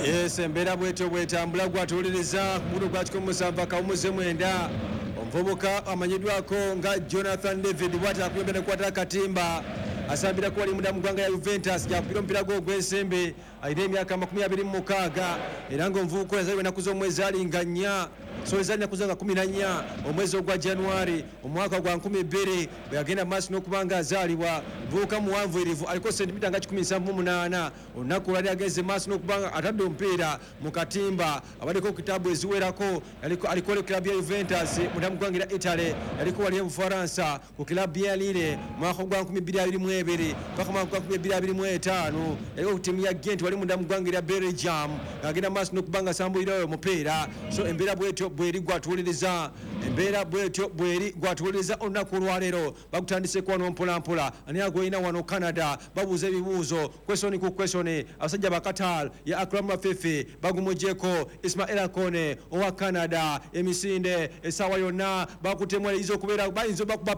Yes, embeera bwetyo bwetambula gwatuuliriza ku mugudu gwa 17 omuvubuka amanyiddwako nga Jonathan David bw'ati akuyembe nekwata akatimba asambira ku wali mudamu gwanga ya Juventus jakupira omupiira gwo ogw'ensembe alina emyaka 26 era ng'omuvubuka yazaliwa ennaku z'omwezi alinga 4 so ezali ennaku nga 14 omwezi ogwa January omwaka gwa 2000 bwe yagenda maaso n'okuba nga azaalibwa muvubuka muwanvuyirivu aliko sentimita nga 78 olunaku lwali agenze maaso n'okuba nga atadde omupiira mu katimba abaddeko ku kitaabu eziwerako aliko le kilabu ya Juventus mudamu gwangira Italy yaliko wali mu Faransa ku kilabu ya Lille mwaka gwa 2022 mpaka mwaka gwa 2025 yaliko ku tiimu ya Gent wali mudamu gwangira Belgium agenda maaso n'okuba nga asambulirayo omupiira so embeera bwetyo bweri gwatuuliriza embeera bwetyo bweri gwatuuliriza olunaku olwaleero bakutandise kwano mpolampola ani agolina wano Canada babuuza ebibuuzo kwesoni ku kwesoni abasajja ba Qatar ya Akram Mafefe bagumujeko Ismail Akone owa Canada emisinde esawa yonna bakutemu alizo okubeera bayinza bakuba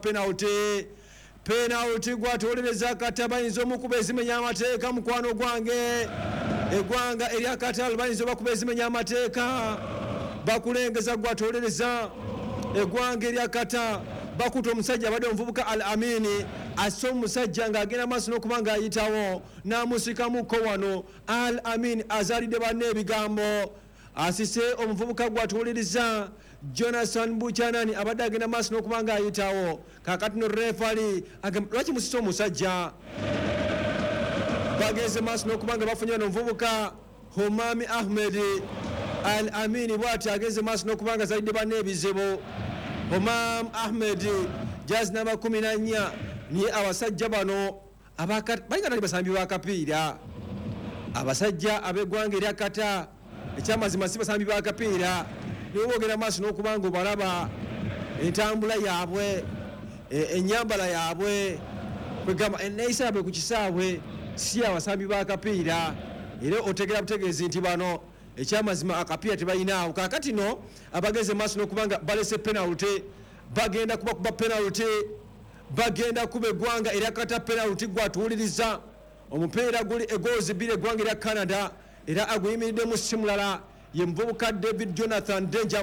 penalty gwatuuliriza kata bayinza omukuba ezimenya amateeka mukwano gwange eggwanga erya Qatar bayinza bakuba ezimenya amateeka bakulengeza gwatuuliriza eggwanga erya Qatar bakuta omusajja abadde omuvubuka Al Amini assa omusajja ng'agenda maaso n'okuba ng'ayitawo n'amusikamuko wano Al Amini azaalidde banne ebigambo asise omuvubuka gwatuuliriza Jonathan Buchanan abadde agenda maaso n'okuba ng'ayitawo kaakati no refali lwaki musise omusajja bagenze maaso n'okuba nga bafunye omuvubuka Homami Ahmed Al Amini bw'ati agenze maaso n'okuba nga azaalidde banne ebizibu Homam Ahmed jazi namba 14 niye abasajja bano balina nali basambi bakapiira abasajja ab'eggwanga erya Qatar ekyamazima si basambi bakapiira niwe boogera maaso n'okuba nga obalaba entambula yaabwe ennyambala yaabwe kwegamba enneeyisa yaabwe ku kisaawe si abasambi bakapiira era otegera butegeezi nti bano ekyamazima akapiira tebalinawo kaakati no abageze maaso n'okuba nga balese penalty bagenda kubakuba penalty bagenda kuba eggwanga erya Qatar penalty gwatuuliriza omupiira guli egoozi 2 eggwanga erya Canada era aguyimiriddemu si mulala ye muvubuka David Jonathan Danger